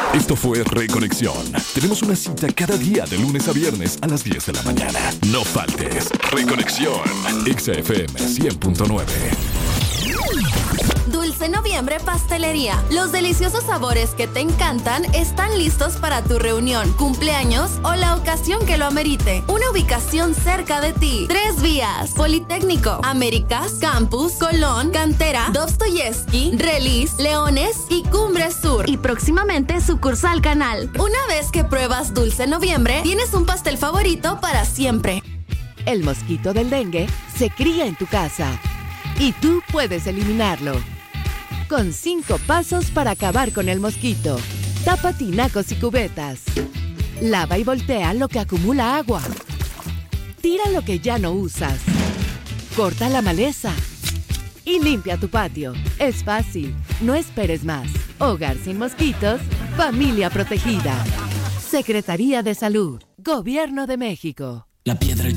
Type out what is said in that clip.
Esto fue Reconexión. Tenemos una cita cada día de lunes a viernes a las 10 de la mañana. No faltes. Reconexión. XFM 100.9. Dulce Noviembre Pastelería. Los deliciosos sabores que te encantan están listos para tu reunión, cumpleaños o la ocasión que lo amerite. Una ubicación cerca de ti. 3 vías: Politécnico, Américas, Campus, Colón, Cantera, Dostoyevsky, Relis, Leones y Cumbre Sur. Y próximamente sucursal Canal. Una vez que pruebas Dulce Noviembre, tienes un pastel favorito para siempre. El mosquito del dengue se cría en tu casa y tú puedes eliminarlo. Con 5 pasos para acabar con el mosquito. Tapa tinacos y cubetas. Lava y voltea lo que acumula agua. Tira lo que ya no usas. Corta la maleza. Y limpia tu patio. Es fácil. No esperes más. Hogar sin mosquitos. Familia protegida. Secretaría de Salud. Gobierno de México. La piedra